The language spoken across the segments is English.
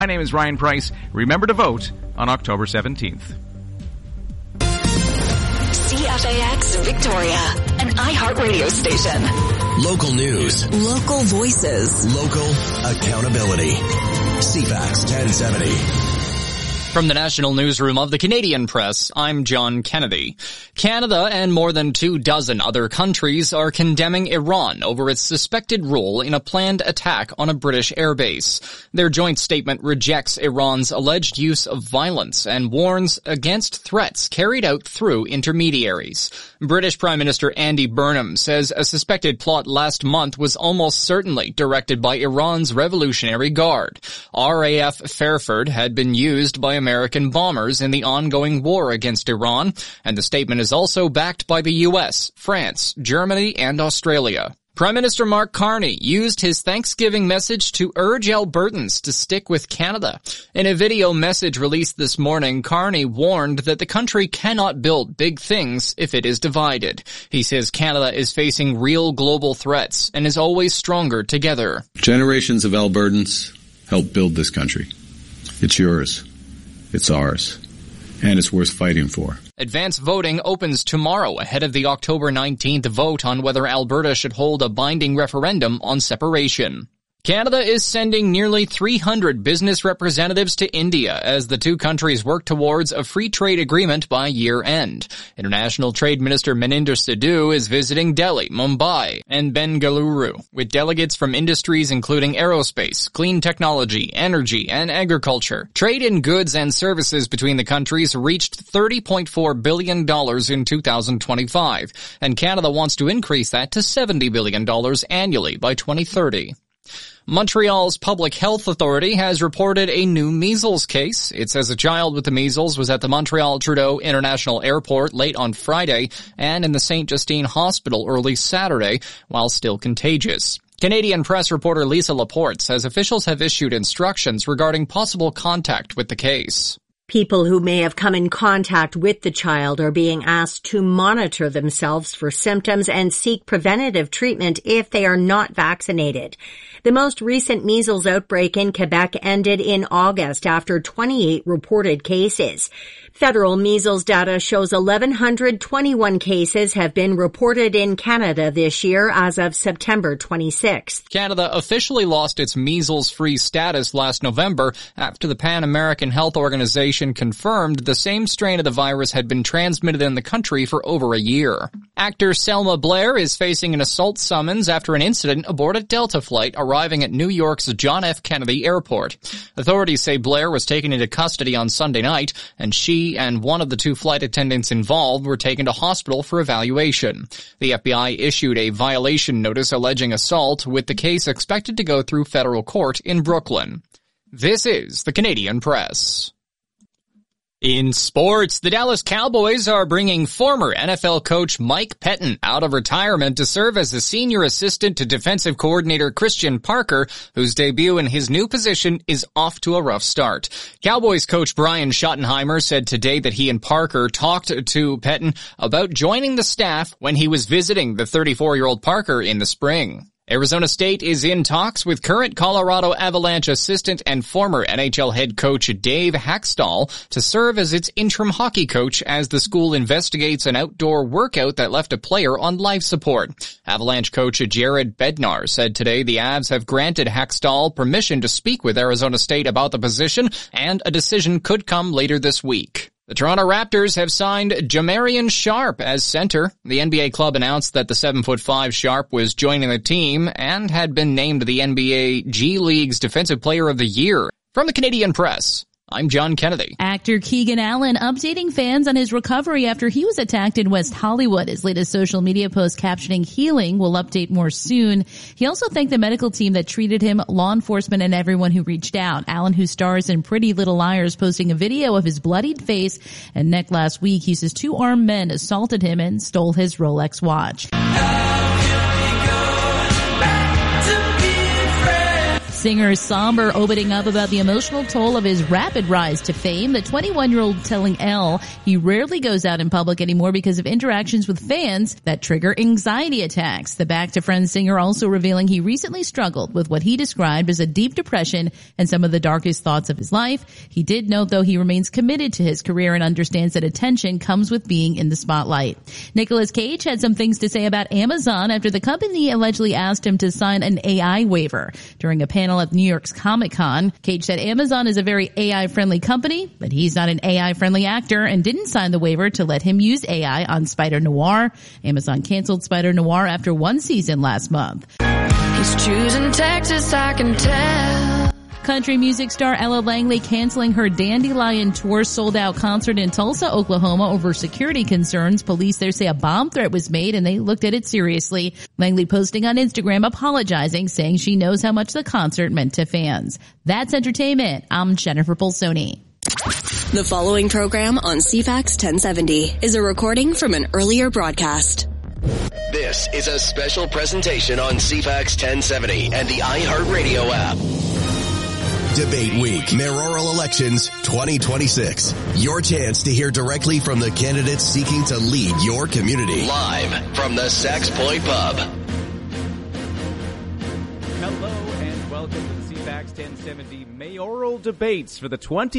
My name is Ryan Price. Remember to vote on October 17th. CFAX Victoria, an iHeartRadio station. Local news. Local voices. Local accountability. CFAX 1070. From the National Newsroom of the Canadian Press, I'm John Kennedy. Canada and more than 24 other countries are condemning Iran over its suspected role in a planned attack on a British airbase. Their joint statement rejects Iran's alleged use of violence and warns against threats carried out through intermediaries. British Prime Minister Andy Burnham says a suspected plot last month was almost certainly directed by Iran's Revolutionary Guard. RAF Fairford had been used by American bombers in the ongoing war against Iran, and the statement is also backed by the U.S., France, Germany, and Australia. Prime Minister Mark Carney used his Thanksgiving message to urge Albertans to stick with Canada. In a video message released this morning, Carney warned that the country cannot build big things if it is divided. He says Canada is facing real global threats and is always stronger together. Generations of Albertans helped build this country. It's yours. It's ours. And it's worth fighting for. Advance voting opens tomorrow ahead of the October 19th vote on whether Alberta should hold a binding referendum on separation. Canada is sending nearly 300 business representatives to India as the two countries work towards a free trade agreement by year end. International Trade Minister Maninder Sidhu is visiting Delhi, Mumbai, and Bengaluru with delegates from industries including aerospace, clean technology, energy, and agriculture. Trade in goods and services between the countries reached $30.4 billion in 2025, and Canada wants to increase that to $70 billion annually by 2030. Montreal's Public Health Authority has reported a new measles case. It says a child with the measles was at the Montreal Trudeau International Airport late on Friday and in the St. Justine Hospital early Saturday while still contagious. Canadian Press reporter Lisa Laporte says officials have issued instructions regarding possible contact with the case. People who may have come in contact with the child are being asked to monitor themselves for symptoms and seek preventative treatment if they are not vaccinated. The most recent measles outbreak in Quebec ended in August after 28 reported cases. Federal measles data shows 1,121 cases have been reported in Canada this year as of September 26th. Canada officially lost its measles-free status last November after the Pan American Health Organization confirmed the same strain of the virus had been transmitted in the country for over a year. Actor Selma Blair is facing an assault summons after an incident aboard a Delta flight arriving at New York's John F. Kennedy Airport. Authorities say Blair was taken into custody on Sunday night, and she and one of the two flight attendants involved were taken to hospital for evaluation. The FBI issued a violation notice alleging assault, with the case expected to go through federal court in Brooklyn. This is the Canadian Press. In sports, the Dallas Cowboys are bringing former NFL coach Mike Pettine out of retirement to serve as a senior assistant to defensive coordinator Christian Parker, whose debut in his new position is off to a rough start. Cowboys coach Brian Schottenheimer said today that he and Parker talked to Pettine about joining the staff when he was visiting the 34-year-old Parker in the spring. Arizona State is in talks with current Colorado Avalanche assistant and former NHL head coach Dave Hackstall to serve as its interim hockey coach as the school investigates an outdoor workout that left a player on life support. Avalanche coach Jared Bednar said today the Avs have granted Hackstall permission to speak with Arizona State about the position, and a decision could come later this week. The Toronto Raptors have signed Jamarian Sharp as center. The NBA club announced that the 7'5" Sharp was joining the team and had been named the NBA G League's Defensive Player of the Year. From the Canadian Press, I'm John Kennedy. Actor Keegan Allen updating fans on his recovery after he was attacked in West Hollywood. His latest social media post captioning healing will update more soon. He also thanked the medical team that treated him, law enforcement, and everyone who reached out. Allen, who stars in Pretty Little Liars, posting a video of his bloodied face and neck last week. He says 2 armed men assaulted him and stole his Rolex watch. Singer somber, opening up about the emotional toll of his rapid rise to fame. The 21-year-old telling Elle he rarely goes out in public anymore because of interactions with fans that trigger anxiety attacks. The Back to Friends singer also revealing he recently struggled with what he described as a deep depression and some of the darkest thoughts of his life. He did note, though, he remains committed to his career and understands that attention comes with being in the spotlight. Nicolas Cage had some things to say about Amazon after the company allegedly asked him to sign an AI waiver. During a panel at New York's Comic-Con, Cage said Amazon is a very AI-friendly company, but he's not an AI-friendly actor and didn't sign the waiver to let him use AI on Spider-Noir. Amazon canceled Spider-Noir after one season last month. He's choosing Texas, I can tell. Country music star Ella Langley canceling her Dandelion Tour sold-out concert in Tulsa, Oklahoma over security concerns. Police there say a bomb threat was made and they looked at it seriously. Langley posting on Instagram apologizing, saying she knows how much the concert meant to fans. That's entertainment. I'm Jennifer Bolsoni. The following program on CFAX 1070 is a recording from an earlier broadcast. This is a special presentation on CFAX 1070 and the iHeartRadio app. Debate Week, Mayoral Elections 2026. Your chance to hear directly from the candidates seeking to lead your community. Live from the Sax Point Pub. Hello and welcome to the CFAX 1070 Mayoral Debates for the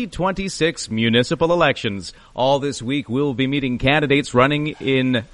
2026 municipal elections. All this week we'll be meeting candidates running in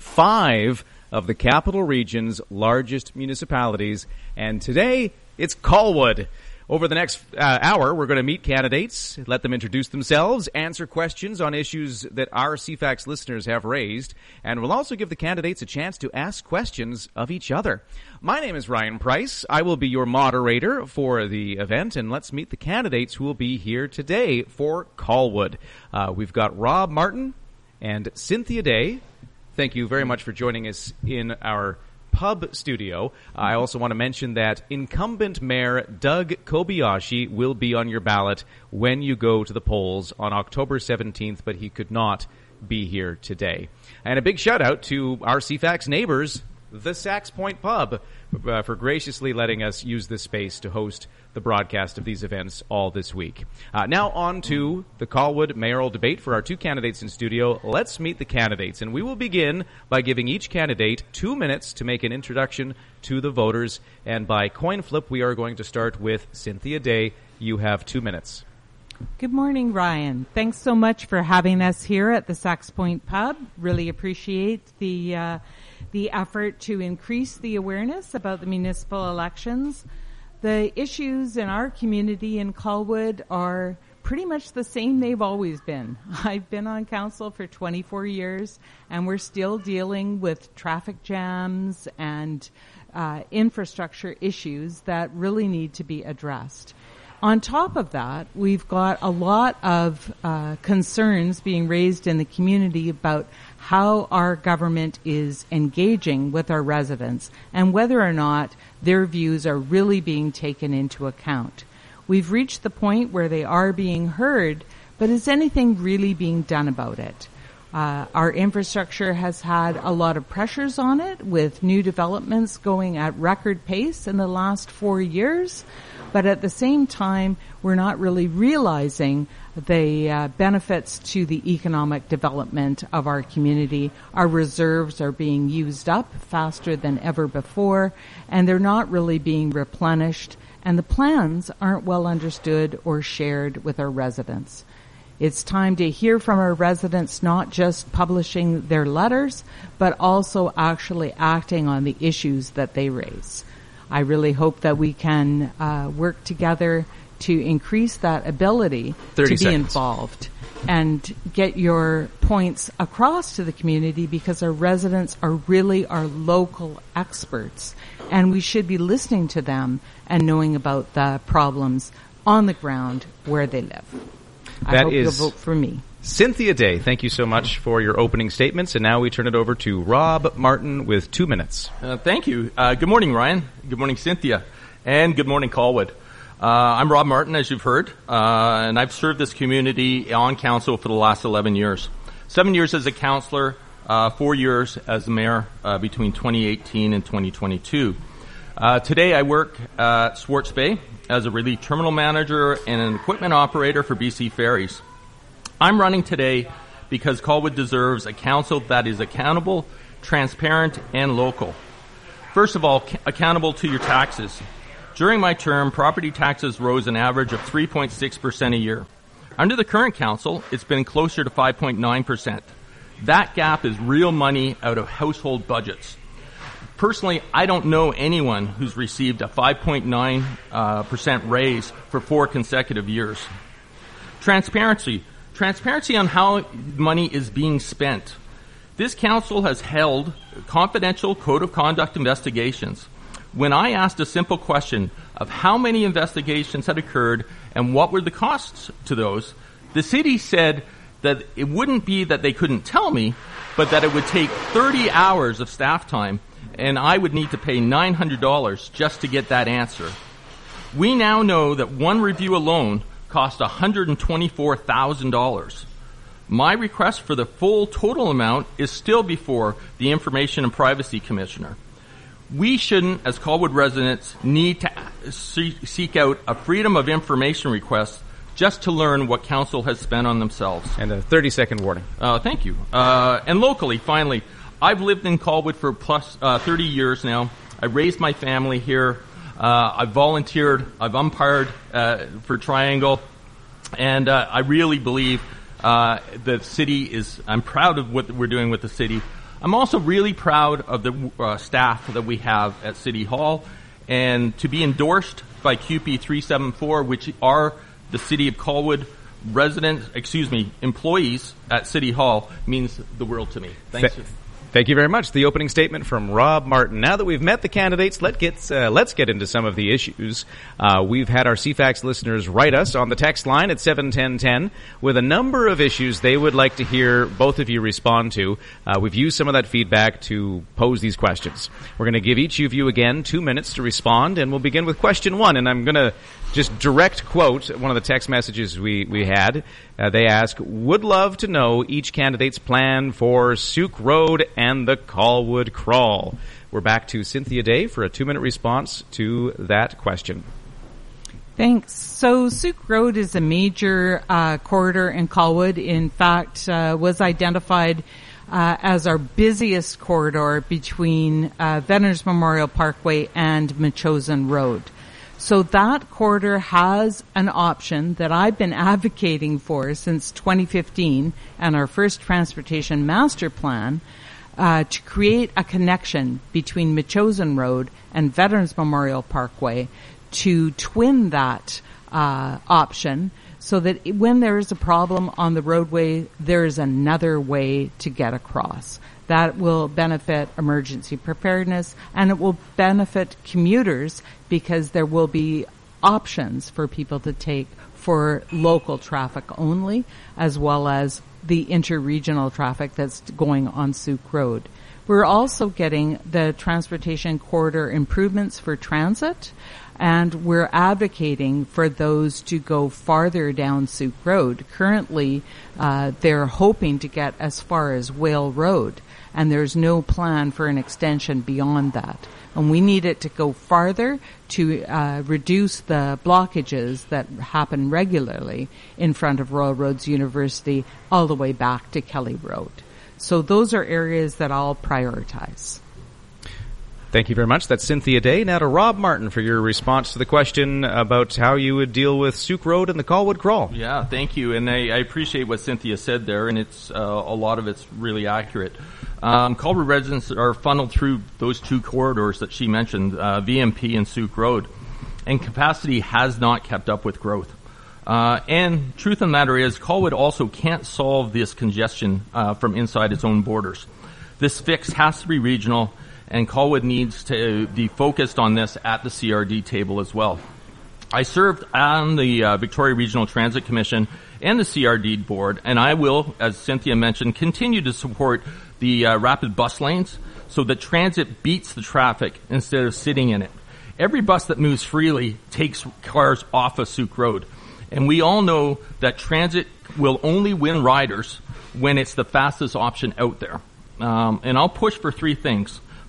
5 of the Capital Region's largest municipalities. And today it's Colwood. Over the next hour, we're going to meet candidates, let them introduce themselves, answer questions on issues that our CFAX listeners have raised, and we'll also give the candidates a chance to ask questions of each other. My name is Ryan Price. I will be your moderator for the event, and let's meet the candidates who will be here today for Colwood. We've got Rob Martin and Cynthia Day. Thank you very much for joining us in our pub studio. I also want to mention that incumbent Mayor Doug Kobayashi will be on your ballot when you go to the polls on October 17th, but he could not be here today. And a big shout out to our CFAX neighbors, the Sax Point Pub, for graciously letting us use this space to host the broadcast of these events all this week. Now on to the Colwood mayoral debate for our 2 candidates in studio. Let's meet the candidates, and we will begin by giving each candidate 2 minutes to make an introduction to the voters. And by coin flip, we are going to start with Cynthia Day. You have 2 minutes. Good morning, Ryan. Thanks so much for having us here at the Sax Point Pub. Really appreciate the effort to increase the awareness about the municipal elections. The issues in our community in Colwood are pretty much the same they've always been. I've been on council for 24 years, and we're still dealing with traffic jams and infrastructure issues that really need to be addressed. On top of that, we've got a lot of concerns being raised in the community about how our government is engaging with our residents and whether or not their views are really being taken into account. We've reached the point where they are being heard, but is anything really being done about it? Our infrastructure has had a lot of pressures on it, with new developments going at record pace in the last 4 years. But at the same time, we're not really realizing the benefits to the economic development of our community. Our reserves are being used up faster than ever before, and they're not really being replenished, and the plans aren't well understood or shared with our residents. It's time to hear from our residents, not just publishing their letters, but also actually acting on the issues that they raise. I really hope that we can work together to increase that ability to be involved and get your points across to the community, because our residents are really our local experts, and we should be listening to them and knowing about the problems on the ground where they live. I hope you'll vote for me. Cynthia Day, thank you so much for your opening statements. And now we turn it over to Rob Martin with 2 minutes. Thank you. Good morning, Ryan. Good morning, Cynthia. And good morning, Colwood. I'm Rob Martin, as you've heard, and I've served this community on council for the last 11 years. 7 years as a councillor, 4 years as mayor between 2018 and 2022. Today I work at Swartz Bay as a relief terminal manager and an equipment operator for BC Ferries. I'm running today because Colwood deserves a council that is accountable, transparent, and local. First of all, accountable to your taxes. During my term, property taxes rose an average of 3.6% a year. Under the current council, it's been closer to 5.9%. That gap is real money out of household budgets. Personally, I don't know anyone who's received a 5.9% raise for 4 consecutive years. Transparency on how money is being spent. This council has held confidential code of conduct investigations. When I asked a simple question of how many investigations had occurred and what were the costs to those, the city said that it wouldn't be that they couldn't tell me, but that it would take 30 hours of staff time and I would need to pay $900 just to get that answer. We now know that one review alone cost $124,000. My request for the full total amount is still before the Information and Privacy Commissioner. We shouldn't, as Colwood residents, need to seek out a Freedom of Information request just to learn what council has spent on themselves. And a 30-second warning. Thank you. And locally, finally, I've lived in Colwood for 30 years now. I raised my family here. I've volunteered. I've umpired for Triangle. And I really believe the city is, I'm proud of what we're doing with the city. I'm also really proud of the staff that we have at City Hall. And to be endorsed by QP 374, which are the City of Colwood employees at City Hall, means the world to me. Thanks. Thank you very much. The opening statement from Rob Martin. Now that we've met the candidates, let's get into some of the issues. We've had our CFAX listeners write us on the text line at 71010 with a number of issues they would like to hear both of you respond to. We've used some of that feedback to pose these questions. We're going to give each of you again 2 minutes to respond, and we'll begin with question 1. And I'm going to just direct quote one of the text messages we had. They ask, would love to know each candidate's plan for Sooke Road and the Colwood Crawl. We're back to Cynthia Day for a 2-minute response to that question. Thanks. So Sooke Road is a major corridor in Colwood. In fact, was identified as our busiest corridor between Veterans Memorial Parkway and Metchosin Road. So that corridor has an option that I've been advocating for since 2015 and our first transportation master plan to create a connection between Metchosin Road and Veterans Memorial Parkway to twin that option so that when there is a problem on the roadway, there is another way to get across. That will benefit emergency preparedness, and it will benefit commuters because there will be options for people to take for local traffic only, as well as the interregional traffic that's going on Sooke Road. We're also getting the transportation corridor improvements for transit, and we're advocating for those to go farther down Sooke Road. Currently, they're hoping to get as far as Whale Road, and there's no plan for an extension beyond that. And we need it to go farther to reduce the blockages that happen regularly in front of Royal Roads University all the way back to Kelly Road. So those are areas that I'll prioritize. Thank you very much. That's Cynthia Day. Now to Rob Martin for your response to the question about how you would deal with Sooke Road and the Colwood Crawl. Yeah, thank you. And I appreciate what Cynthia said there, and it's a lot of it's really accurate. Colwood residents are funneled through those two corridors that she mentioned, VMP and Sooke Road, and capacity has not kept up with growth. And truth of the matter is, Colwood also can't solve this congestion from inside its own borders. This fix has to be regional, and Colwood needs to be focused on this at the CRD table as well. I served on the Victoria Regional Transit Commission and the CRD board, and I will, as Cynthia mentioned, continue to support the rapid bus lanes so that transit beats the traffic instead of sitting in it. Every bus that moves freely takes cars off of Sooke Road, and we all know that transit will only win riders when it's the fastest option out there. And I'll push for 3 things.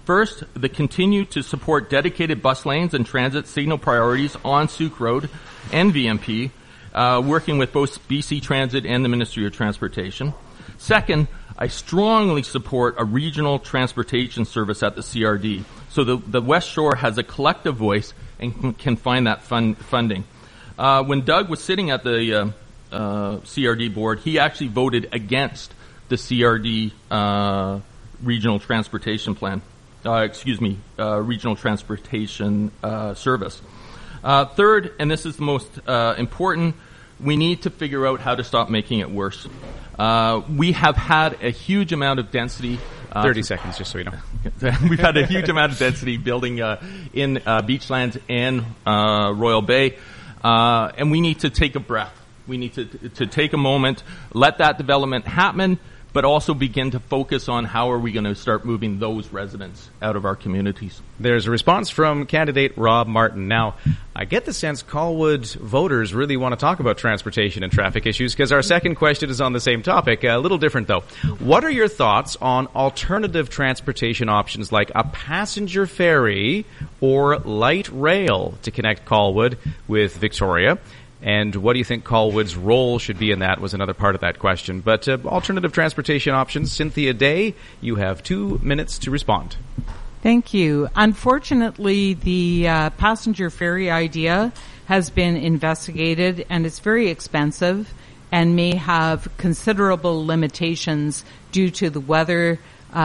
First, they continue to support dedicated bus lanes and transit signal priorities on Sooke Road and VMP, working with both BC Transit and the Ministry of Transportation. Second, I strongly support a regional transportation service at the CRD, so the West Shore has a collective voice and can find that funding. When Doug was sitting at the CRD board, he actually voted against the CRD regional transportation plan. Regional transportation service. Third, and this is the most important, we need to figure out how to stop making it worse. We have had a huge amount of density. 30 seconds, just so you know. We've had a huge amount of density building in Beachlands and Royal Bay, and we need to take a breath. We need to take a moment, let that development happen, but also begin to focus on how are we going to start moving those residents out of our communities. There's a response from candidate Rob Martin. Now, I get the sense Colwood voters really want to talk about transportation and traffic issues because our second question is on the same topic. A little different, though. What are your thoughts on alternative transportation options like a passenger ferry or light rail to connect Colwood with Victoria? And what do you think Colwood's role should be in that was another part of that question. But alternative transportation options, Cynthia Day, you have 2 minutes to respond. Thank you. Unfortunately, the passenger ferry idea has been investigated, and it's very expensive and may have considerable limitations due to the weather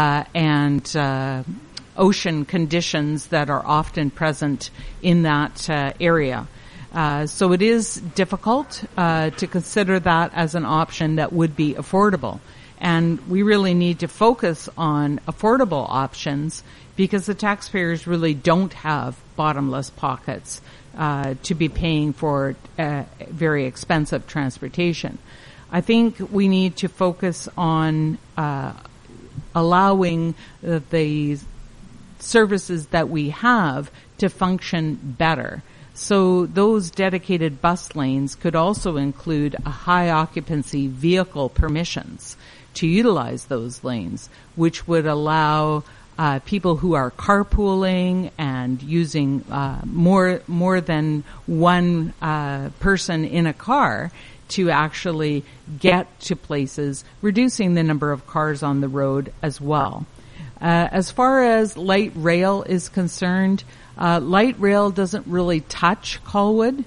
and ocean conditions that are often present in that area. So it is difficult to consider that as an option that would be affordable. And we really need to focus on affordable options because the taxpayers really don't have bottomless pockets to be paying for very expensive transportation. I think we need to focus on allowing the services that we have to function better. So those dedicated bus lanes could also include a high occupancy vehicle permissions to utilize those lanes, which would allow people who are carpooling and using more than one person in a car to actually get to places, reducing the number of cars on the road as well. As far as light rail is concerned, light rail doesn't really touch Colwood.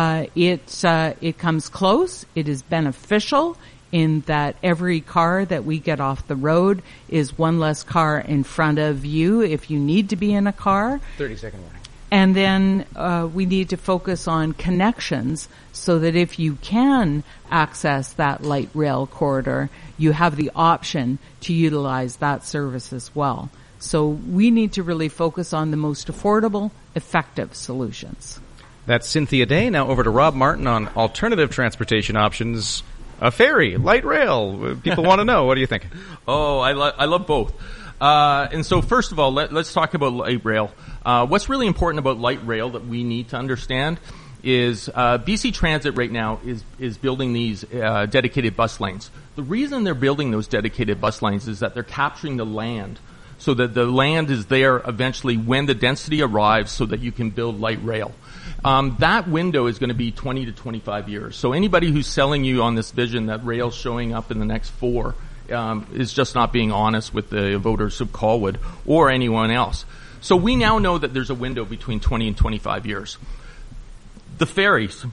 It comes close. It is beneficial in that every car that we get off the road is one less car in front of you if you need to be in a car. 30-second warning. And then we need to focus on connections so that if you can access that light rail corridor, you have the option to utilize that service as well. So we need to really focus on the most affordable, effective solutions. That's Cynthia Day. Now over to Rob Martin on alternative transportation options. A ferry, light rail. People want to know. What do you think? Oh, I love both. And so first of all, let's talk about light rail. What's really important about light rail that we need to understand is BC Transit right now is building these dedicated bus lanes. The reason they're building those dedicated bus lanes is that they're capturing the land so that the land is there eventually when the density arrives so that you can build light rail. That window is going to be 20 to 25 years. So anybody who's selling you on this vision that rail's showing up in the next 4 is just not being honest with the voters of Colwood or anyone else. So we now know that there's a window between 20 and 25 years. The ferries.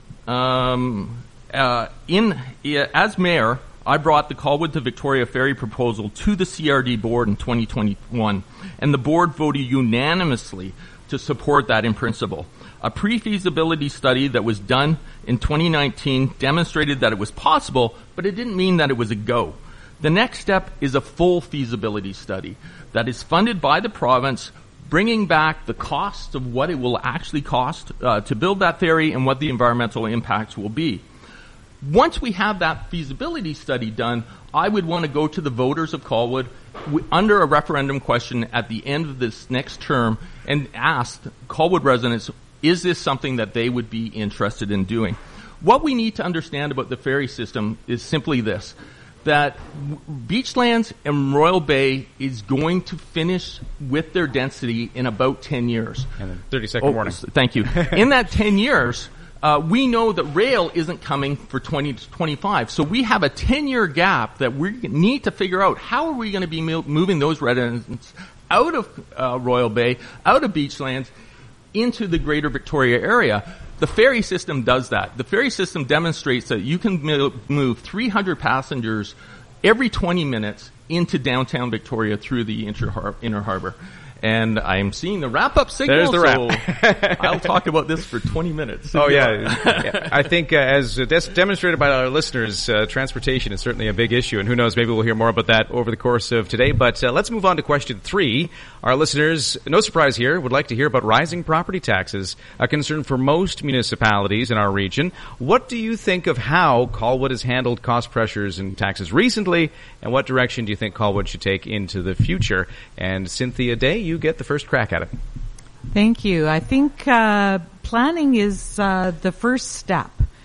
As mayor, I brought the Colwood to Victoria ferry proposal to the CRD board in 2021, and the board voted unanimously to support that in principle. A pre-feasibility study that was done in 2019 demonstrated that it was possible, but it didn't mean that it was a go. The next step is a full feasibility study that is funded by the province, bringing back the cost of what it will actually cost to build that ferry and what the environmental impacts will be. Once we have that feasibility study done, I would want to go to the voters of Colwood under a referendum question at the end of this next term and ask Colwood residents, is this something that they would be interested in doing? What we need to understand about the ferry system is simply this. that Beachlands and Royal Bay is going to finish with their density in about 10 years. And then 30-second warning. Thank you. In that 10 years, we know that rail isn't coming for 20 to 25. So we have a 10-year gap that we need to figure out how are we going to be moving those residents out of Royal Bay, out of Beachlands, into the greater Victoria area. The ferry system does that. The ferry system demonstrates that you can move 300 passengers every 20 minutes into downtown Victoria through the inner harbor. And I'm seeing the wrap-up signal. There's the wrap. I'll talk about this for 20 minutes. Oh, yeah. I think as demonstrated by our listeners, transportation is certainly a big issue. And who knows, maybe we'll hear more about that over the course of today. But let's move on to question 3. Our listeners, no surprise here, would like to hear about rising property taxes, a concern for most municipalities in our region. What do you think of how Colwood has handled cost pressures and taxes recently? And what direction do you think Colwood should take into the future? And Cynthia Day, you get the first crack at it. Thank you. I think planning is the first step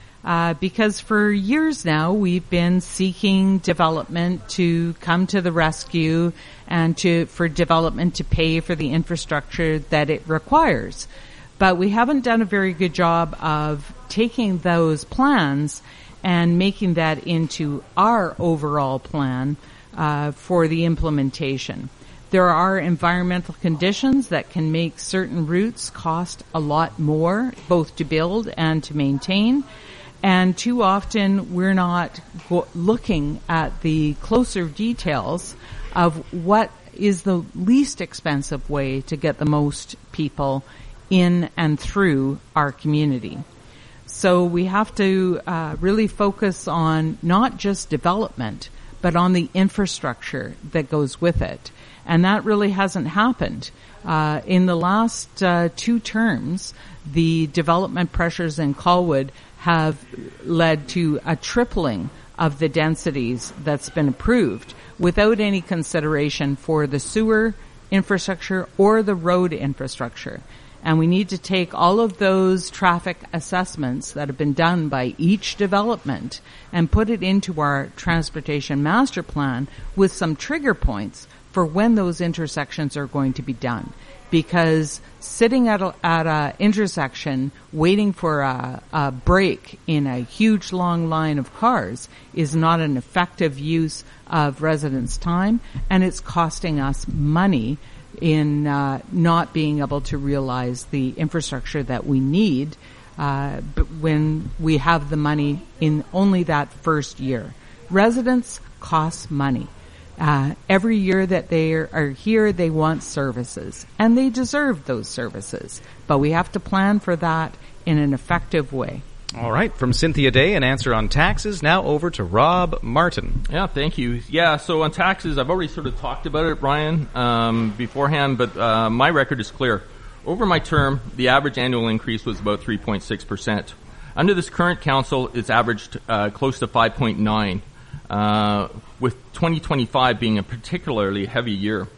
because for years now we've been seeking development to come to the rescue and for development to pay for the infrastructure that it requires. But we haven't done a very good job of taking those plans and making that into our overall plan for the implementation. There are environmental conditions that can make certain routes cost a lot more, both to build and to maintain. And too often we're not looking at the closer details of what is the least expensive way to get the most people in and through our community. So we have to really focus on not just development, but on the infrastructure that goes with it. And that really hasn't happened. In the last 2 terms, the development pressures in Colwood have led to a tripling of the densities that's been approved without any consideration for the sewer infrastructure or the road infrastructure. And we need to take all of those traffic assessments that have been done by each development and put it into our transportation master plan with some trigger points for when those intersections are going to be done. Because sitting at a intersection waiting for a break in a huge long line of cars is not an effective use of residents' time, and it's costing us money in not being able to realize the infrastructure that we need but when we have the money in only that first year. Residents cost money. Every year that they are here, they want services, and they deserve those services. But we have to plan for that in an effective way. All right. From Cynthia Day, an answer on taxes. Now over to Rob Martin. Yeah, thank you. Yeah, so on taxes, I've already sort of talked about it, Brian, beforehand, but my record is clear. Over my term, the average annual increase was about 3.6%. Under this current council, it's averaged close to 5.9%. With 2025 being a particularly heavy year.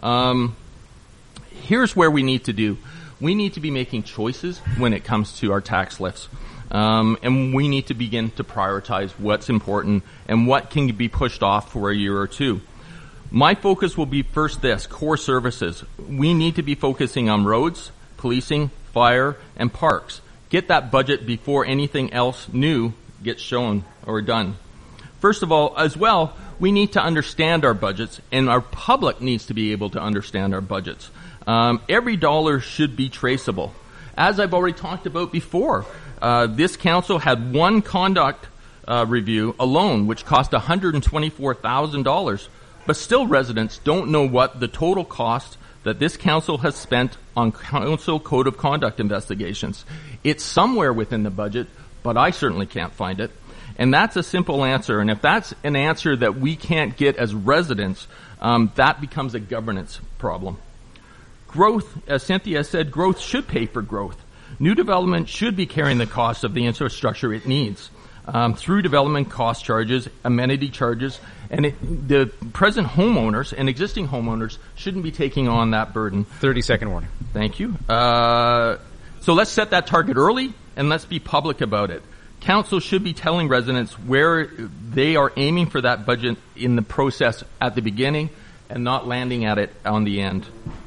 Here's where we need to do. We need to be making choices when it comes to our tax lifts. And we need to begin to prioritize what's important and what can be pushed off for a year or two. My focus will be first this, core services. We need to be focusing on roads, policing, fire, and parks. Get that budget before anything else new gets shown or done. First of all, as well, we need to understand our budgets, and our public needs to be able to understand our budgets. Every dollar should be traceable. As I've already talked about before, this council had one conduct review alone, which cost $124,000, but still residents don't know what the total cost that this council has spent on council code of conduct investigations. It's somewhere within the budget, but I certainly can't find it. And that's a simple answer. And if that's an answer that we can't get as residents, that becomes a governance problem. Growth, as Cynthia said, growth should pay for growth. New development should be carrying the cost of the infrastructure it needs through development cost charges, amenity charges, and the present homeowners and existing homeowners shouldn't be taking on that burden. 30-second warning. Thank you. So let's set that target early, and let's be public about it. Council should be telling residents where they are aiming for that budget in the process at the beginning and not landing at it on the end.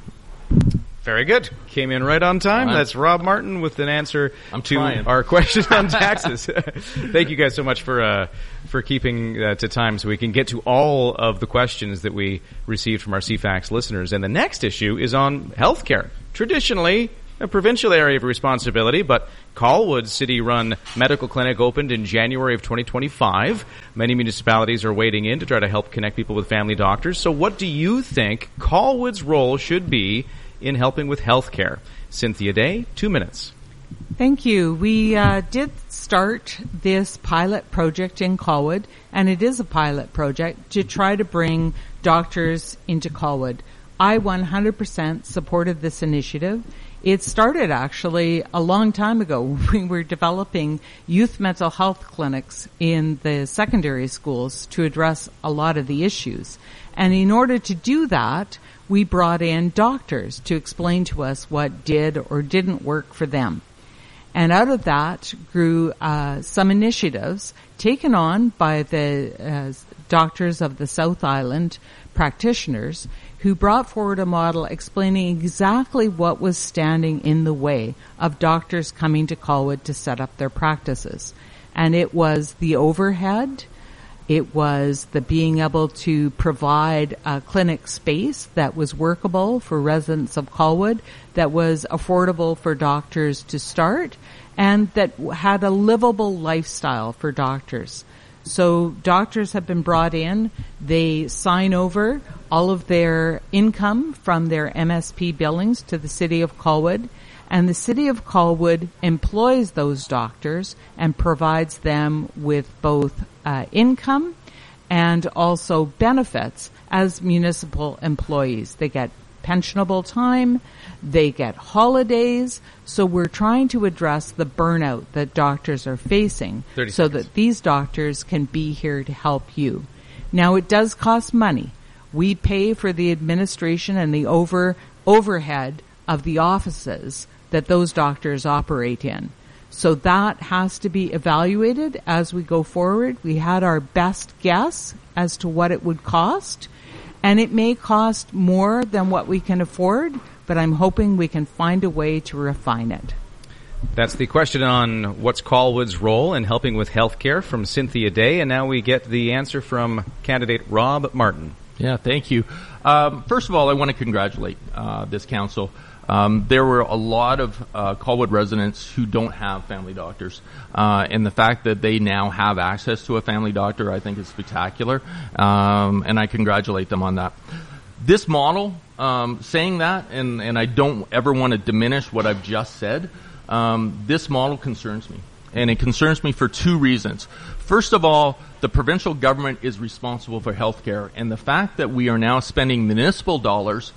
Very good. Came in right on time. That's Rob Martin with an answer to our question on taxes. Thank you guys so much for keeping to time so we can get to all of the questions that we received from our CFAX listeners. And the next issue is on healthcare. Traditionally, a provincial area of responsibility, but Colwood's city-run medical clinic opened in January of 2025. Many municipalities are wading in to try to help connect people with family doctors. So what do you think Colwood's role should be in helping with healthcare? Cynthia Day, 2 minutes. Thank you. We did start this pilot project in Colwood, and it is a pilot project to try to bring doctors into Colwood. I 100% supported this initiative. It started actually a long time ago. We were developing youth mental health clinics in the secondary schools to address a lot of the issues. And in order to do that, we brought in doctors to explain to us what did or didn't work for them. And out of that grew some initiatives taken on by the doctors of the South Island practitioners who brought forward a model explaining exactly what was standing in the way of doctors coming to Colwood to set up their practices. And it was the overhead, it was the being able to provide a clinic space that was workable for residents of Colwood, that was affordable for doctors to start, and that had a livable lifestyle for doctors. So doctors have been brought in. They sign over all of their income from their MSP billings to the City of Colwood, and the City of Colwood employs those doctors and provides them with both income and also benefits as municipal employees. They get pensionable time, they get holidays, so we're trying to address the burnout that doctors are facing so that these doctors can be here to help you. Now, it does cost money. We pay for the administration and the overhead of the offices that those doctors operate in. So that has to be evaluated as we go forward. We had our best guess as to what it would cost, and it may cost more than what we can afford, but I'm hoping we can find a way to refine it. That's the question on what's Colwood's role in helping with healthcare from Cynthia Day, and now we get the answer from candidate Rob Martin. Yeah, thank you. First of all, I want to congratulate this council. There were a lot of Colwood residents who don't have family doctors, and the fact that they now have access to a family doctor, I think, is spectacular, and I congratulate them on that. This model, saying that, and I don't ever want to diminish what I've just said, this model concerns me, and it concerns me for two reasons. First of all, the provincial government is responsible for health care, and the fact that we are now spending municipal dollars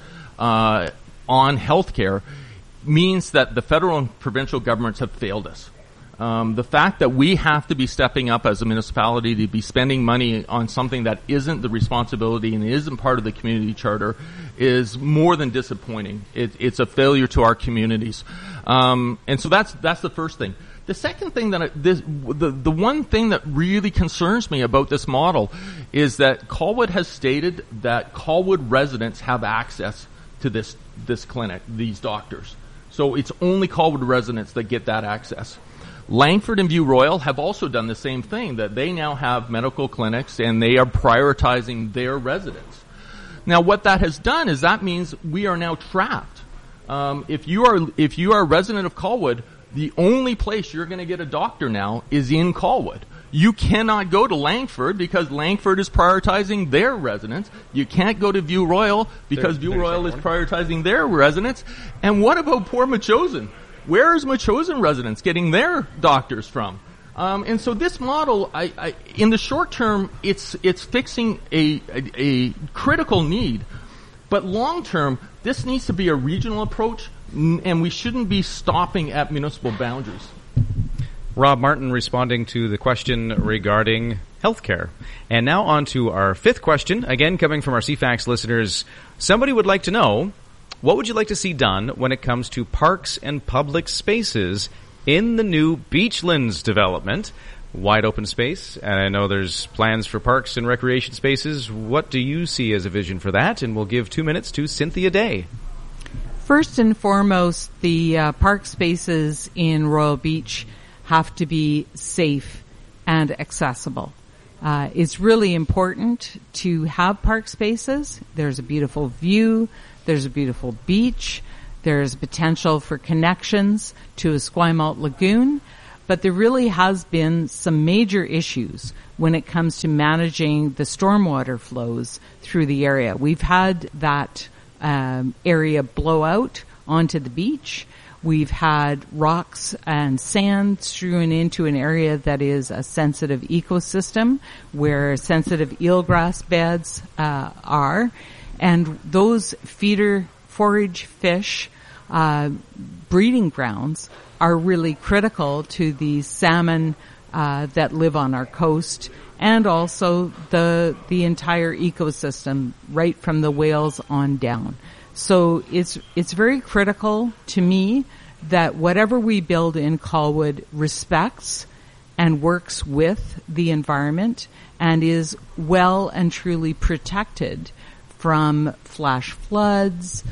on healthcare means that the federal and provincial governments have failed us. The fact that we have to be stepping up as a municipality to be spending money on something that isn't the responsibility and isn't part of the community charter is more than disappointing. It's a failure to our communities. And so that's the first thing. The second thing the one thing that really concerns me about this model is that Colwood has stated that Colwood residents have access to this clinic, these doctors. So it's only Colwood residents that get that access. Langford and View Royal have also done the same thing, that they now have medical clinics and they are prioritizing their residents. Now what that has done is that means we are now trapped. If you are a resident of Colwood, the only place you're going to get a doctor now is in Colwood. You cannot go to Langford because Langford is prioritizing their residents. You can't go to View Royal because View Royal is prioritizing their residents. And what about poor Metchosin? Where is Metchosin residents getting their doctors from? And so this model, in the short term, it's fixing a critical need. But long term, this needs to be a regional approach, and we shouldn't be stopping at municipal boundaries. Rob Martin responding to the question regarding healthcare. And now on to our fifth question, again coming from our CFAX listeners. Somebody would like to know, what would you like to see done when it comes to parks and public spaces in the new Beachlands development. Wide open space, and I know there's plans for parks and recreation spaces. What do you see as a vision for that? And we'll give 2 minutes to Cynthia Day. First and foremost, the park spaces in Royal Beach have to be safe and accessible. It's really important to have park spaces. There's a beautiful view. There's a beautiful beach. There's potential for connections to Esquimalt Lagoon. But there really has been some major issues when it comes to managing the stormwater flows through the area. We've had that area blow out onto the beach. We've had rocks and sand strewn into an area that is a sensitive ecosystem where sensitive eelgrass beds are. And those feeder forage fish breeding grounds are really critical to the salmon that live on our coast, and also the entire ecosystem right from the whales on down. So it's very critical to me that whatever we build in Colwood respects and works with the environment and is well and truly protected from flash floods,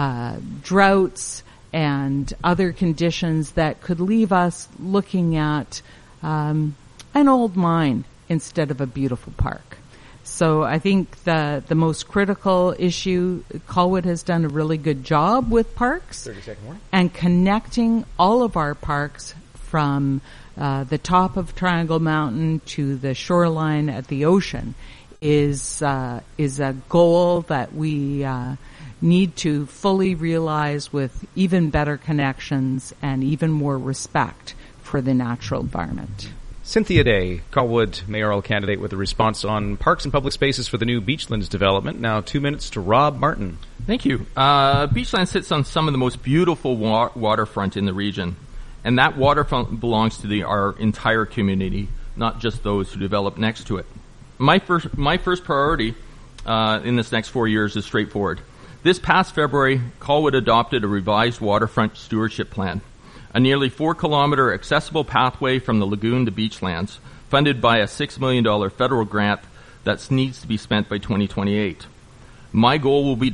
droughts, and other conditions that could leave us looking at an old mine instead of a beautiful park. So I think the most critical issue, Colwood has done a really good job with parks and connecting all of our parks from the top of Triangle Mountain to the shoreline at the ocean is a goal that we need to fully realize with even better connections and even more respect for the natural environment. Cynthia Day, Colwood mayoral candidate, with a response on parks and public spaces for the new Beachlands development. Now 2 minutes to Rob Martin. Thank you. Beachlands sits on some of the most beautiful waterfront in the region, and that waterfront belongs to our entire community, not just those who develop next to it. My first priority in this next 4 years is straightforward. This past February, Colwood adopted a revised waterfront stewardship plan, a nearly 4-kilometer accessible pathway from the lagoon to Beachlands, funded by a $6 million federal grant that needs to be spent by 2028. My goal will be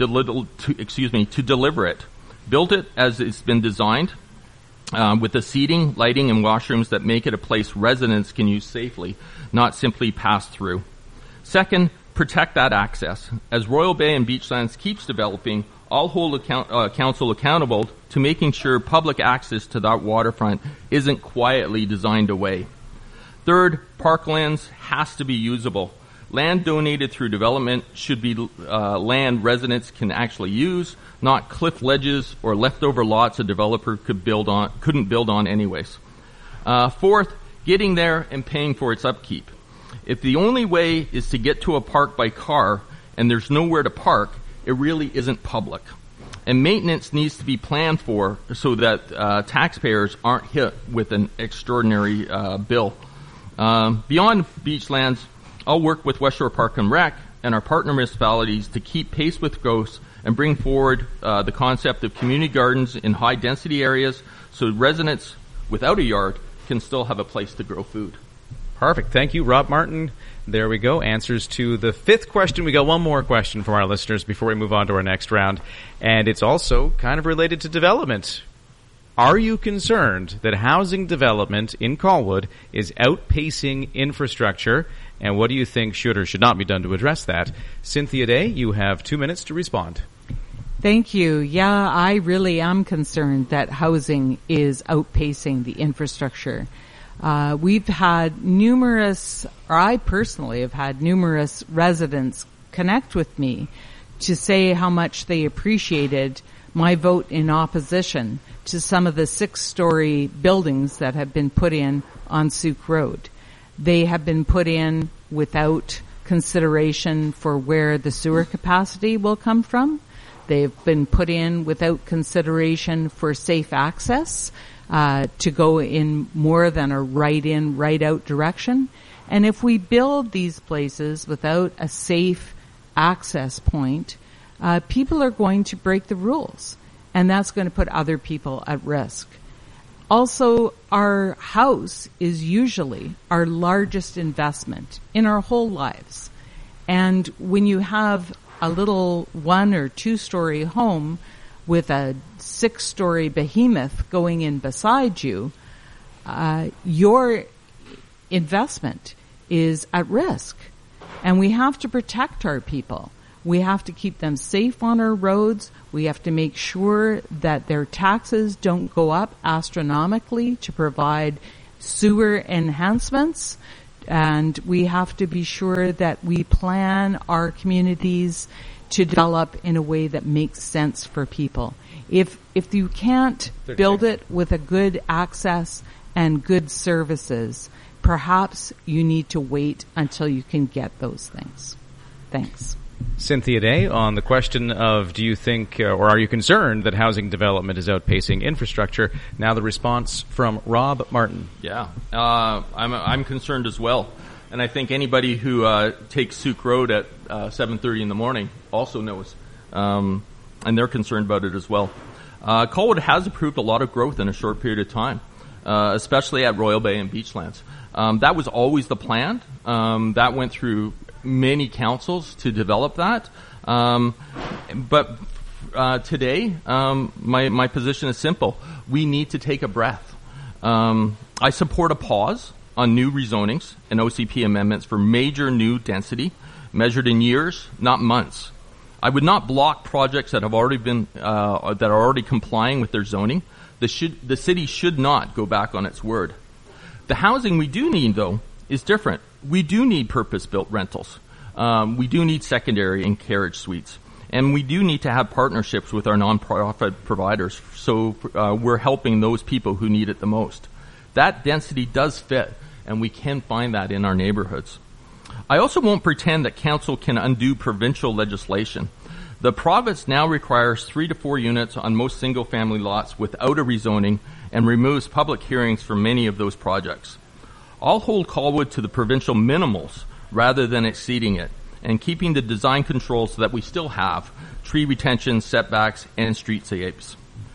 to deliver it, build it as it's been designed, with the seating, lighting, and washrooms that make it a place residents can use safely, not simply pass through. Second, protect that access. As Royal Bay and Beachlands keeps developing, I'll hold council accountable to making sure public access to that waterfront isn't quietly designed away. Third, parklands has to be usable. Land donated through development should be land residents can actually use, not cliff ledges or leftover lots a developer couldn't build on anyways. Fourth, getting there and paying for its upkeep. If the only way is to get to a park by car and there's nowhere to park, it really isn't public. And maintenance needs to be planned for so that taxpayers aren't hit with an extraordinary bill. Beyond Beachlands, I'll work with West Shore Park and Rec and our partner municipalities to keep pace with growth and bring forward the concept of community gardens in high-density areas so residents without a yard can still have a place to grow food. Perfect. Thank you, Rob Martin. There we go. Answers to the fifth question. We got one more question from our listeners before we move on to our next round. And it's also kind of related to development. Are you concerned that housing development in Colwood is outpacing infrastructure? And what do you think should or should not be done to address that? Cynthia Day, you have 2 minutes to respond. Thank you. Yeah, I really am concerned that housing is outpacing the infrastructure. We've had I personally have had numerous residents connect with me to say how much they appreciated my vote in opposition to some of the 6-story buildings that have been put in on Souk Road. They have been put in without consideration for where the sewer capacity will come from. They've been put in without consideration for safe access to go in more than a right in, right out direction. And if we build these places without a safe access point, people are going to break the rules, and that's going to put other people at risk. Also, our house is usually our largest investment in our whole lives. And when you have a little 1 or 2 story home with a 6-story behemoth going in beside you, your investment is at risk. And we have to protect our people. We have to keep them safe on our roads. We have to make sure that their taxes don't go up astronomically to provide sewer enhancements. And we have to be sure that we plan our communities to develop in a way that makes sense for people. If you can't build it with a good access and good services, perhaps you need to wait until you can get those things. Thanks. Cynthia Day, on the question of do you think or are you concerned that housing development is outpacing infrastructure? Now the response from Rob Martin. Yeah, I'm concerned as well. And I think anybody who takes Souk Road at 7:30 in the morning also knows. And they're concerned about it as well. Colwood has approved a lot of growth in a short period of time, especially at Royal Bay and Beachlands. That was always the plan. That went through many councils to develop that. But today, my position is simple. We need to take a breath. I support a pause on new rezonings and OCP amendments for major new density measured in years, not months. I would not block projects that have already been that are already complying with their zoning. The city should not go back on its word. The housing we do need, though, is different. We do need purpose-built rentals. We do need secondary and carriage suites. And we do need to have partnerships with our nonprofit providers so we're helping those people who need it the most. That density does fit, and we can find that in our neighborhoods. I also won't pretend that council can undo provincial legislation. The province now requires 3 to 4 units on most single-family lots without a rezoning and removes public hearings for many of those projects. I'll hold Colwood to the provincial minimals rather than exceeding it, and keeping the design controls so that we still have tree retention, setbacks, and streetscapes.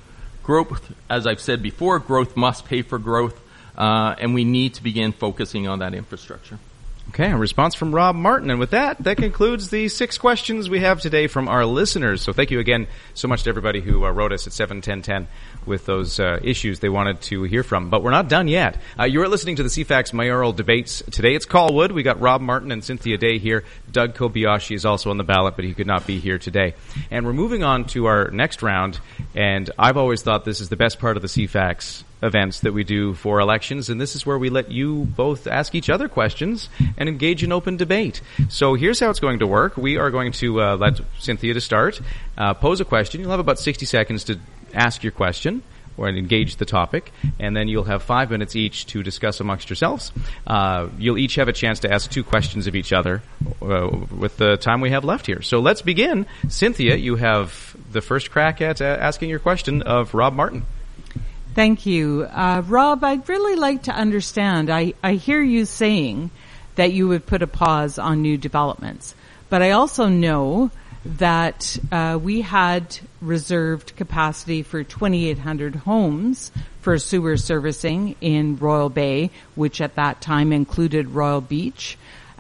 Growth, as I've said before, growth must pay for growth, and we need to begin focusing on that infrastructure. Okay, a response from Rob Martin. And with that concludes the 6 questions we have today from our listeners. So thank you again so much to everybody who wrote us at 71010 with those issues they wanted to hear from. But we're not done yet. You're listening to the CFAX mayoral debates. Today it's Colwood. We got Rob Martin and Cynthia Day here. Doug Kobayashi is also on the ballot, but he could not be here today. And we're moving on to our next round. And I've always thought this is the best part of the CFAX events that we do for elections, and this is where we let you both ask each other questions and engage in open debate. So here's how it's going to work. We are going to let Cynthia to start, pose a question. You'll have about 60 seconds to ask your question or engage the topic, and then you'll have 5 minutes each to discuss amongst yourselves. You'll each have a chance to ask 2 questions of each other with the time we have left here. So let's begin. Cynthia, you have the first crack at asking your question of Rob Martin. Thank you. Rob, I'd really like to understand. I hear you saying that you would put a pause on new developments, but I also know that we had reserved capacity for 2,800 homes for sewer servicing in Royal Bay, which at that time included Royal Beach.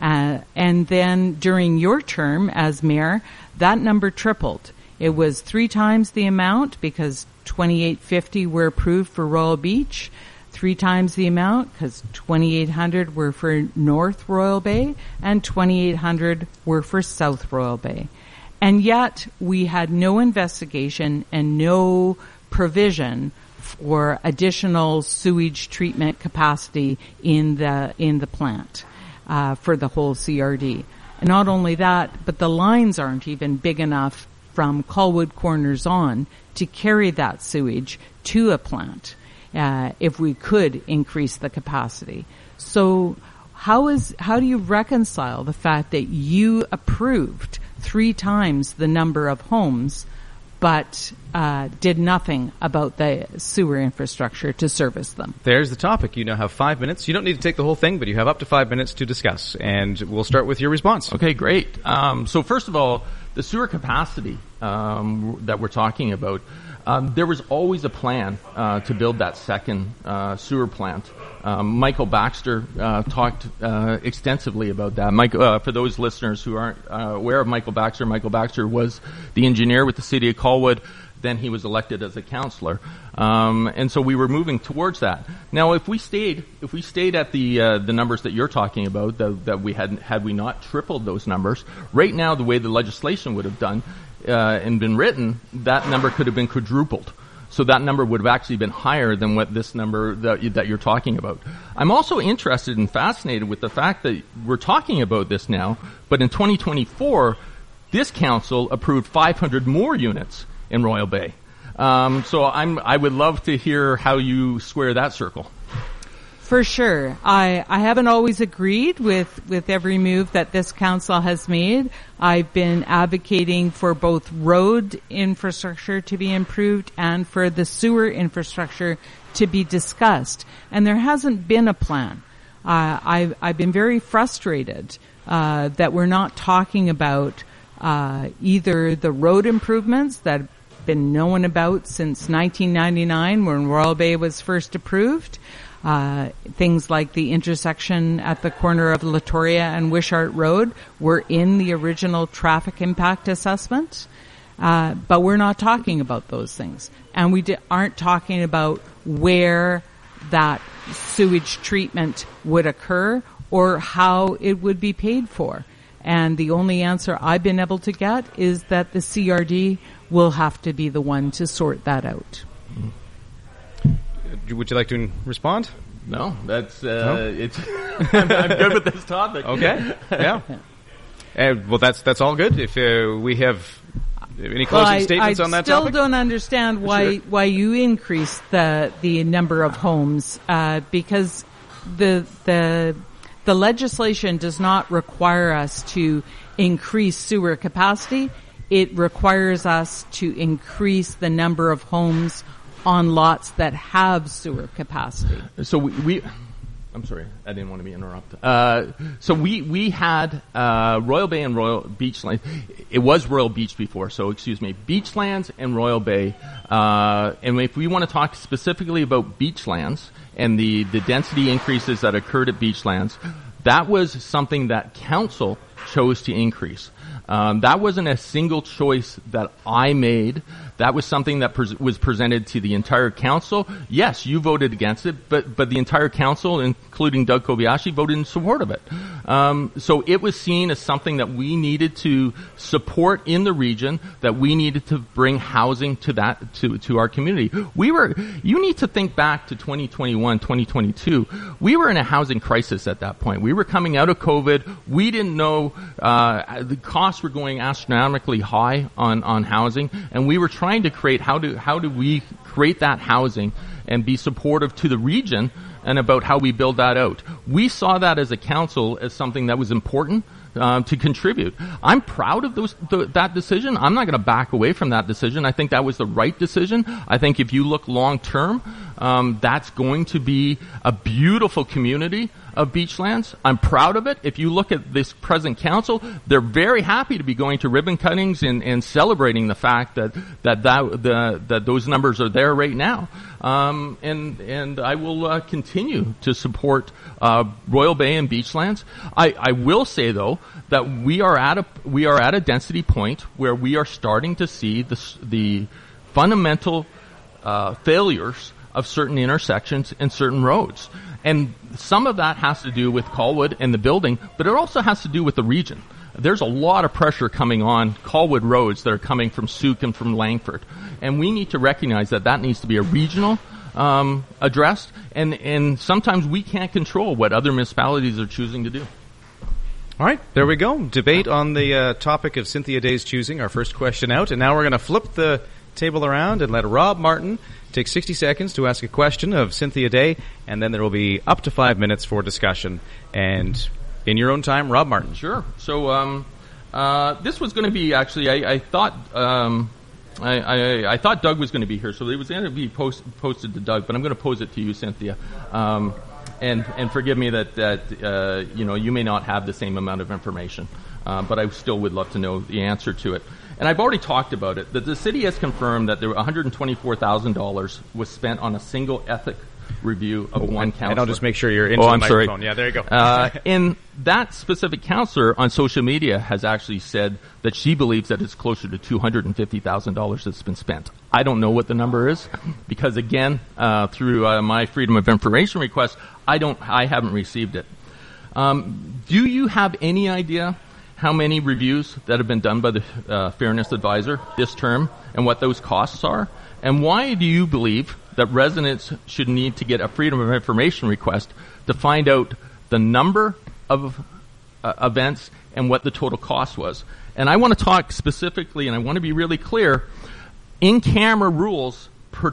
And then during your term as mayor, that number tripled. It was 3 times the amount because 2,850 were approved for Royal Beach, 3 times the amount because 2,800 were for North Royal Bay and 2,800 were for South Royal Bay. And yet we had no investigation and no provision for additional sewage treatment capacity in the plant for the whole CRD. And not only that, but the lines aren't even big enough from Colwood Corners on to carry that sewage to a plant if we could increase the capacity. So how do you reconcile the fact that you approved 3 times the number of homes but did nothing about the sewer infrastructure to service them? There's the topic. You now have 5 minutes. You don't need to take the whole thing, but you have up to 5 minutes to discuss. And we'll start with your response. Okay, great. So first of all, the sewer capacity that we're talking about, There was always a plan to build that second sewer plant. Michael Baxter talked extensively about that. For those listeners who aren't aware of Michael Baxter was the engineer with the City of Colwood. Then he was elected as a councillor, and so we were moving towards that. Now, if we stayed at the numbers that you're talking about, that we had we not tripled those numbers, right now the way the legislation would have done and been written, that number could have been quadrupled. So that number would have actually been higher than what this number that you're talking about. I'm also interested and fascinated with the fact that we're talking about this now, but in 2024, this council approved 500 more units in Royal Bay. So I would love to hear how you square that circle. For sure. I haven't always agreed with every move that this council has made. I've been advocating for both road infrastructure to be improved and for the sewer infrastructure to be discussed. And there hasn't been a plan. I've been very frustrated that we're not talking about either the road improvements that have been known about since 1999 when Royal Bay was first approved. Things like the intersection at the corner of Latoria and Wishart Road were in the original traffic impact assessment. But we're not talking about those things. And we aren't talking about where that sewage treatment would occur or how it would be paid for. And the only answer I've been able to get is that the CRD will have to be the one to sort that out. Would you like to respond? No, that's it's. I'm good with this topic. Okay, yeah. Well, that's all good. If we have any closing statements on that topic, I still don't understand why you increased the number of homes because the legislation does not require us to increase sewer capacity. It requires us to increase the number of homes on lots that have sewer capacity. So I'm sorry, I didn't want to be interrupted. So we had Royal Bay and Royal Beachlands. It was Royal Beach before, so excuse me. Beachlands and Royal Bay. And if we want to talk specifically about Beachlands and the density increases that occurred at Beachlands, that was something that council chose to increase. That wasn't a single choice that I made. That was something that was presented to the entire council. Yes, you voted against it, but the entire council, including Doug Kobayashi, voted in support of it. So it was seen as something that we needed to support in the region, that we needed to bring housing to our community. You need to think back to 2021, 2022. We were in a housing crisis at that point. We were coming out of COVID. We didn't know, the costs were going astronomically high on housing, and we were trying to create how do we create that housing and be supportive to the region and about how we build that out. We saw that as a council as something that was important to contribute. I'm proud of that decision. I'm not going to back away from that decision. I think that was the right decision. I think if you look long term, that's going to be a beautiful community of Beachlands. I'm proud of it. If you look at this present council, they're very happy to be going to ribbon cuttings and celebrating the fact that those numbers are there right now. And I will continue to support Royal Bay and Beachlands. I will say though that we are at a density point where we are starting to see the fundamental failures of certain intersections and certain roads. And some of that has to do with Colwood and the building, but it also has to do with the region. There's a lot of pressure coming on Colwood roads that are coming from Souk and from Langford. And we need to recognize that needs to be a regional addressed, and sometimes we can't control what other municipalities are choosing to do. All right, there we go. Debate on the topic of Cynthia Day's choosing, our first question out. And now we're going to flip the table around and let Rob Martin take 60 seconds to ask a question of Cynthia Day, and then there will be up to 5 minutes for discussion. And in your own time, Rob Martin. Sure. So this was going to be actually, I thought I thought Doug was going to be here, so it was going to be posted to Doug, but I'm going to pose it to you, Cynthia. And forgive me that you may not have the same amount of information, but I still would love to know the answer to it. And I've already talked about it. That the city has confirmed that there were $124,000 was spent on a single ethic review of one counselor. And I'll just make sure you're into the microphone. Yeah, there you go. And that specific counselor on social media has actually said that she believes that it's closer to $250,000 that's been spent. I don't know what the number is because, again, through my Freedom of Information request, I haven't received it. Do you have any idea how many reviews that have been done by the Fairness Advisor this term and what those costs are? And why do you believe that residents should need to get a Freedom of Information request to find out the number of events and what the total cost was? And I want to talk specifically, and I want to be really clear, in-camera rules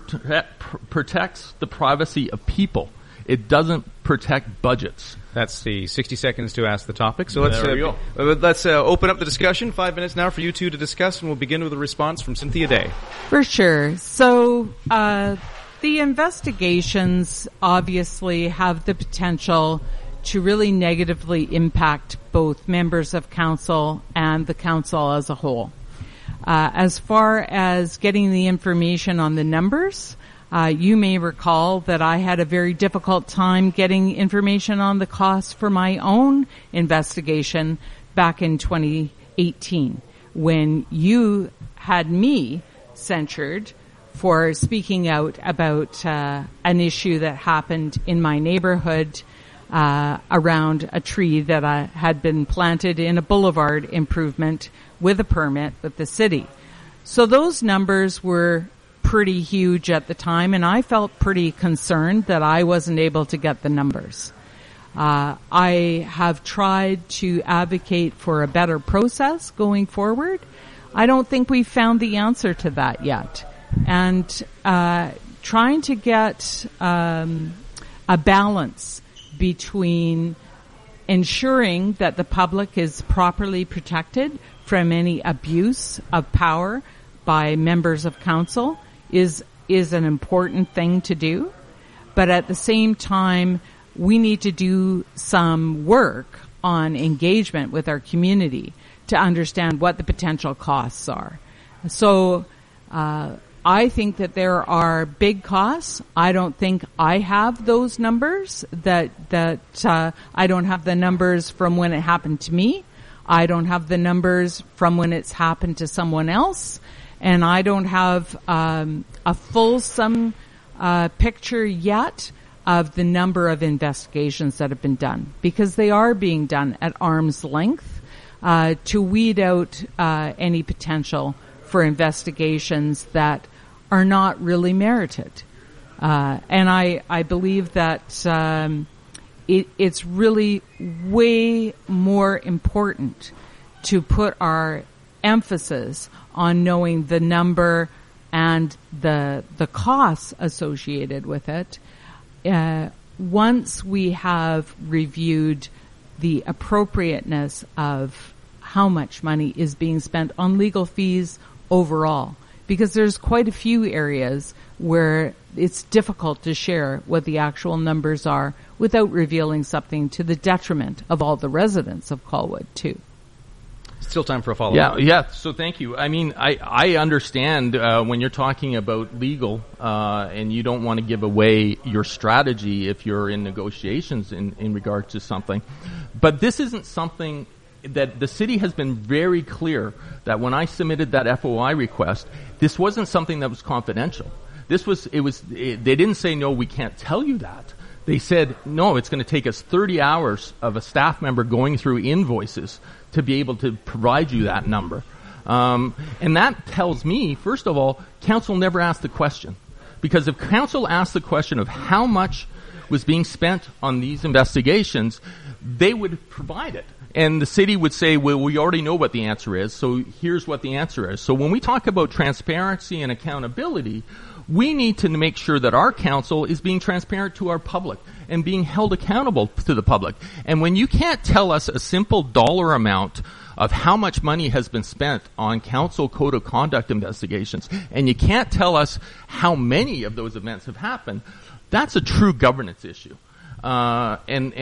protects the privacy of people. It doesn't protect budgets. That's the 60 seconds to ask the topic. So let's open up the discussion. 5 minutes now for you two to discuss, and we'll begin with a response from Cynthia Day. For sure. So the investigations obviously have the potential to really negatively impact both members of council and the council as a whole. As far as getting the information on the numbers, you may recall that I had a very difficult time getting information on the costs for my own investigation back in 2018 when you had me censured for speaking out about an issue that happened in my neighborhood around a tree that had been planted in a boulevard improvement with a permit with the city. So those numbers were pretty huge at the time, and I felt pretty concerned that I wasn't able to get the numbers. I have tried to advocate for a better process going forward. I don't think we've found the answer to that yet. And trying to get a balance between ensuring that the public is properly protected from any abuse of power by members of council is an important thing to do. But at the same time, we need to do some work on engagement with our community to understand what the potential costs are. So I think that there are big costs. I don't think I have those numbers. That I don't have the numbers from when it happened to me. I don't have the numbers from when it's happened to someone else. And I don't have a fulsome picture yet of the number of investigations that have been done, because they are being done at arm's length to weed out any potential for investigations that are not really merited. And I believe that it's really way more important to put our emphasis on knowing the number and the costs associated with it. Once we have reviewed the appropriateness of how much money is being spent on legal fees overall, because there's quite a few areas where it's difficult to share what the actual numbers are without revealing something to the detriment of all the residents of Colwood too. Still time for a follow-up. Yeah. So thank you. I mean, I understand when you're talking about legal and you don't want to give away your strategy if you're in negotiations in regard to something. But this isn't something that the city has been very clear that when I submitted that FOI request, this wasn't something that was confidential. They didn't say, no, we can't tell you that. They said, no, it's going to take us 30 hours of a staff member going through invoices to be able to provide you that number. And that tells me, first of all, council never asked the question. Because if council asked the question of how much was being spent on these investigations, they would provide it. And the city would say, well, we already know what the answer is, so here's what the answer is. So when we talk about transparency and accountability, we need to make sure that our council is being transparent to our public and being held accountable to the public. And when you can't tell us a simple dollar amount of how much money has been spent on council code of conduct investigations, and you can't tell us how many of those events have happened, that's a true governance issue. And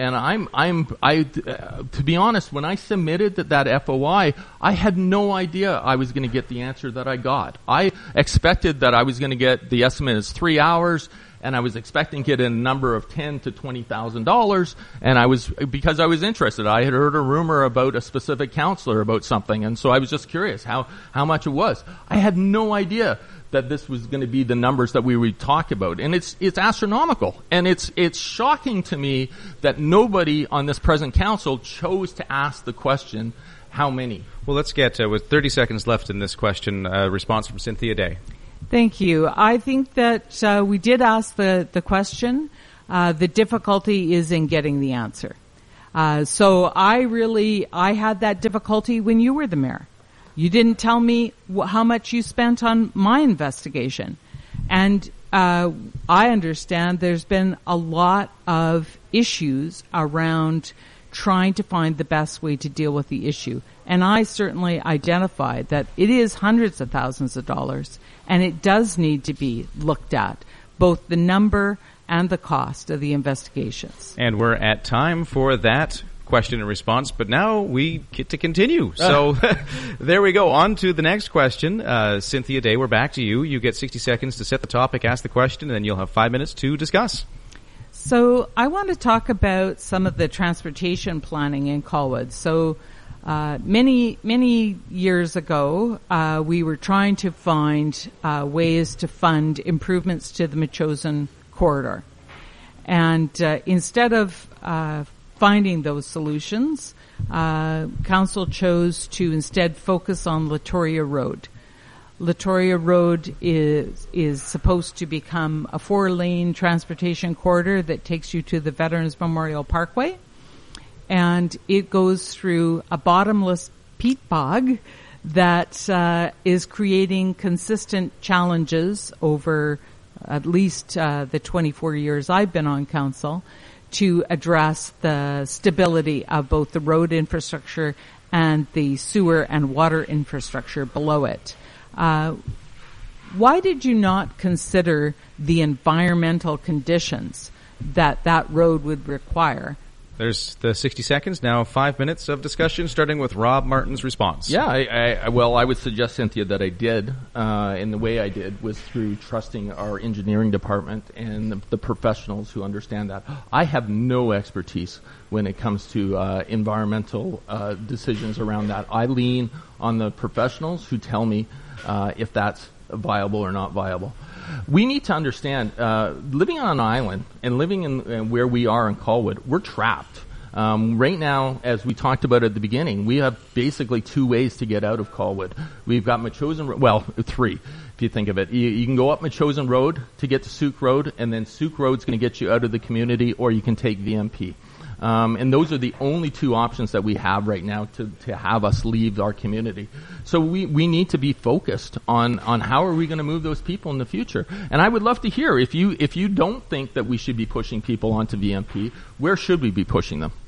to be honest, when I submitted that FOI, I had no idea I was going to get the answer that I got. I expected that I was going to get the estimate is 3 hours, and I was expecting to get a number of $10,000 to $20,000, and because I was interested. I had heard a rumor about a specific counselor about something, and so I was just curious how much it was. I had no idea that this was going to be the numbers that we would talk about. And it's astronomical. And it's shocking to me that nobody on this present council chose to ask the question, how many? Well, let's get, with 30 seconds left in this question, a response from Cynthia Day. Thank you. I think that we did ask the question. The difficulty is in getting the answer. So I had that difficulty when you were the mayor. You didn't tell me how much you spent on my investigation. And I understand there's been a lot of issues around trying to find the best way to deal with the issue. And I certainly identified that it is hundreds of thousands of dollars, and it does need to be looked at, both the number and the cost of the investigations. And we're at time for that question and response, but now we get to continue. So there we go. On to the next question. Cynthia Day, we're back to you. You get 60 seconds to set the topic, ask the question, and then you'll have 5 minutes to discuss. So I want to talk about some of the transportation planning in Colwood. So many years ago, we were trying to find ways to fund improvements to the Metchosin corridor. And instead of finding those solutions, council chose to instead focus on Latoria Road. Latoria Road is supposed to become a 4-lane transportation corridor that takes you to the Veterans Memorial Parkway, and it goes through a bottomless peat bog that is creating consistent challenges over at least the 24 years I've been on council to address the stability of both the road infrastructure and the sewer and water infrastructure below it. Why did you not consider the environmental conditions that road would require? There's the 60 seconds. Now 5 minutes of discussion, starting with Rob Martin's response. Yeah, I would suggest, Cynthia, that I did, and the way I did was through trusting our engineering department and the professionals who understand that. I have no expertise when it comes to environmental decisions around that. I lean on the professionals who tell me if that's viable or not viable. We need to understand, living on an island and living in where we are in Colwood, we're trapped. Right now, as we talked about at the beginning, we have basically 2 ways to get out of Colwood. We've got Metchosin, well, 3, if you think of it. You can go up Metchosin Road to get to Souk Road, and then Souk Road's going to get you out of the community, or you can take VMP. And those are the only 2 options that we have right now to have us leave our community. So we need to be focused on how are we going to move those people in the future. And I would love to hear if you don't think that we should be pushing people onto VMP, where should we be pushing them?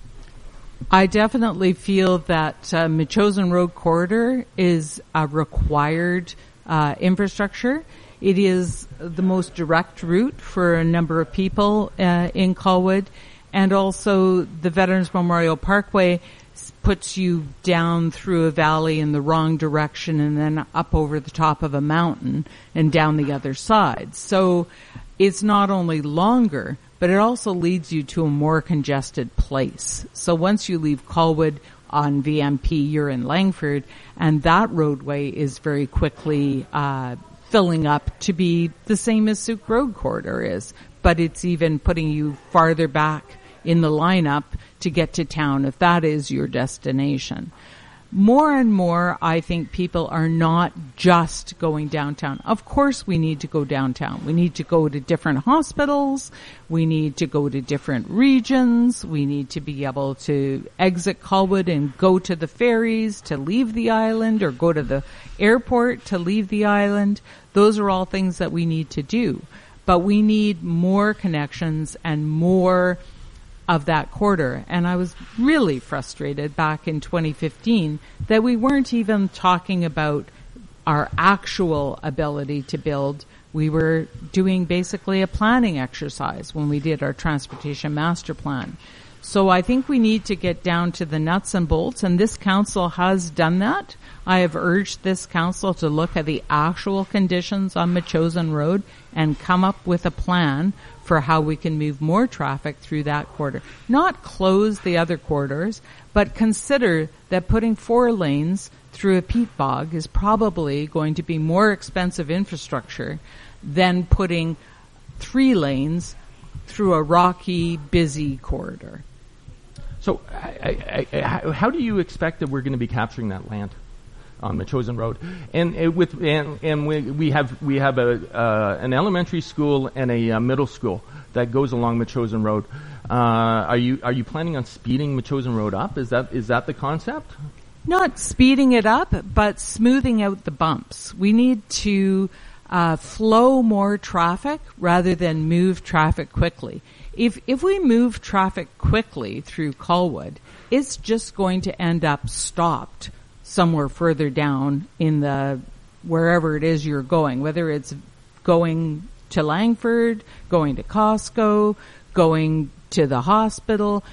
I definitely feel that Metchosin Road corridor is a required infrastructure. It is the most direct route for a number of people in Colwood. And also the Veterans Memorial Parkway puts you down through a valley in the wrong direction and then up over the top of a mountain and down the other side. So it's not only longer, but it also leads you to a more congested place. So once you leave Colwood on VMP, you're in Langford, and that roadway is very quickly filling up to be the same as Souk Road corridor is, but it's even putting you farther back in the lineup to get to town if that is your destination. More and more, I think people are not just going downtown. Of course, we need to go downtown. We need to go to different hospitals. We need to go to different regions. We need to be able to exit Colwood and go to the ferries to leave the island, or go to the airport to leave the island. Those are all things that we need to do. But we need more connections and more of that corridor. And I was really frustrated back in 2015 that we weren't even talking about our actual ability to build, We were doing basically a planning exercise when we did our transportation master plan. So I think we need to get down to the nuts and bolts, and this council has done that. I have urged this council to look at the actual conditions on Metchosin Road and come up with a plan for how we can move more traffic through that corridor. Not close the other corridors, but consider that putting 4 lanes through a peat bog is probably going to be more expensive infrastructure than putting 3 lanes through a rocky, busy corridor. So how do you expect that we're going to be capturing that land on Metchosin Road? And we have an elementary school and a middle school that goes along Metchosin Road. Are you planning on speeding Metchosin Road up? Is that the concept? Not speeding it up, but smoothing out the bumps. We need to flow more traffic rather than move traffic quickly. If we move traffic quickly through Colwood, it's just going to end up stopped somewhere further down in the wherever it is you're going, whether it's going to Langford, going to Costco, going to the hospital.